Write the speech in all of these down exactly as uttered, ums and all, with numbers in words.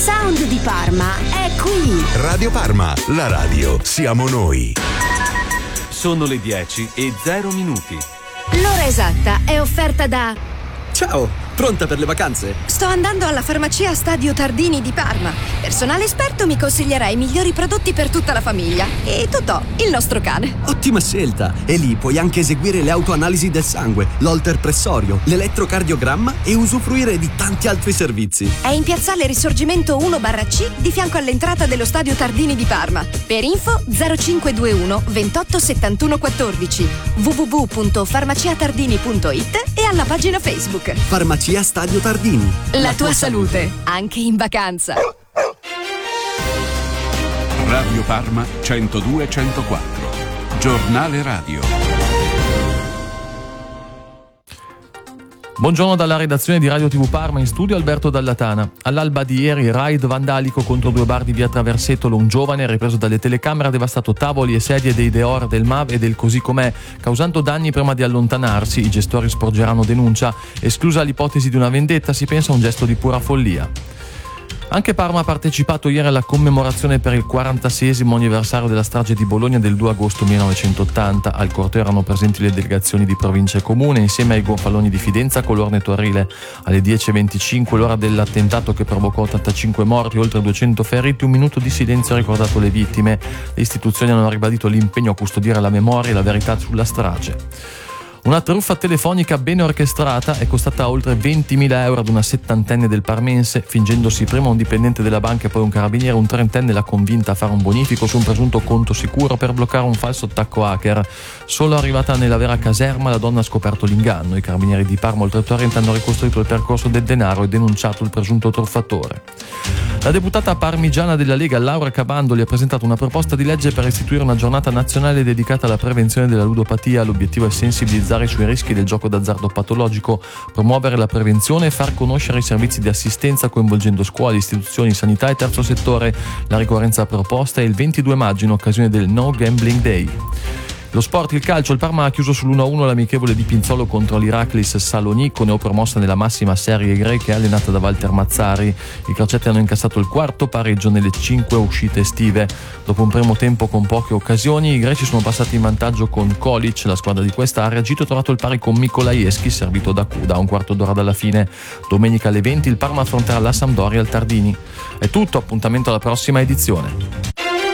Sound di Parma è qui. Radio Parma, la radio siamo noi. Sono le dieci e zero minuti. L'ora esatta è offerta da... Ciao, pronta per le vacanze? Sto andando alla farmacia Stadio Tardini di Parma. Personale esperto mi consiglierà i migliori prodotti per tutta la famiglia. E Totò, il nostro cane. Ottima scelta! E lì puoi anche eseguire le autoanalisi del sangue, l'holter pressorio, l'elettrocardiogramma e usufruire di tanti altri servizi. È in piazzale Risorgimento uno barra C di fianco all'entrata dello Stadio Tardini di Parma. Per info zero cinque due uno ventotto settantuno quattordici, w w w punto farmaciatardini punto it e alla pagina Facebook. Farmacia Stadio Tardini. La, La tua, tua salute, salute, anche in vacanza. Radio Parma centodue centoquattro. Giornale radio. Buongiorno dalla redazione di Radio tivù Parma, in studio Alberto Dallatana. All'alba di ieri, raid vandalico contro due bar di via Traversetolo. Un giovane, ripreso dalle telecamere, ha devastato tavoli e sedie dei Deor, del M A V e del Così Com'è, causando danni prima di allontanarsi. I gestori sporgeranno denuncia. Esclusa l'ipotesi di una vendetta, si pensa a un gesto di pura follia. Anche Parma ha partecipato ieri alla commemorazione per il quarantaseiesimo anniversario della strage di Bologna del due agosto millenovecentottanta. Al corteo erano presenti le delegazioni di provincia e comune insieme ai gonfaloni di Fidenza, Colorno e Torrile. Alle dieci e venticinque, l'ora dell'attentato che provocò ottantacinque morti, oltre duecento feriti, un minuto di silenzio ha ricordato le vittime. Le istituzioni hanno ribadito l'impegno a custodire la memoria e la verità sulla strage. Una truffa telefonica ben orchestrata è costata oltre ventimila euro ad una settantenne del parmense. Fingendosi prima un dipendente della banca e poi un carabiniere, un trentenne l'ha convinta a fare un bonifico su un presunto conto sicuro per bloccare un falso attacco hacker. Solo arrivata nella vera caserma, la donna ha scoperto l'inganno. I carabinieri di Parma oltre Torrente hanno ricostruito il percorso del denaro e denunciato il presunto truffatore. La deputata parmigiana della Lega, Laura Cabandoli, ha presentato una proposta di legge per istituire una giornata nazionale dedicata alla prevenzione della ludopatia. L'obiettivo è sensibilizzare sui rischi del gioco d'azzardo patologico, promuovere la prevenzione e far conoscere i servizi di assistenza coinvolgendo scuole, istituzioni, sanità e terzo settore. La ricorrenza proposta è il ventidue maggio in occasione del No Gambling Day. Lo sport, il calcio, il Parma ha chiuso sull'uno a uno l'amichevole di Pinzolo contro l'Iraklis Salonicco, neopromossa nella massima serie greca allenata da Walter Mazzari. I calcetti hanno incassato il quarto pareggio nelle cinque uscite estive. Dopo un primo tempo con poche occasioni, i greci sono passati in vantaggio con Kolic. La squadra di questa ha reagito e trovato il pari con Mikolajewski, servito da Kuda a un quarto d'ora dalla fine. Domenica alle venti il Parma affronterà la Sampdoria al Tardini. È tutto, appuntamento alla prossima edizione.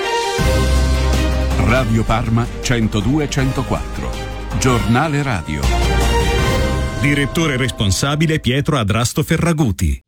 Radio Parma centodue centoquattro. Giornale radio. Direttore responsabile Pietro Adrasto Ferraguti.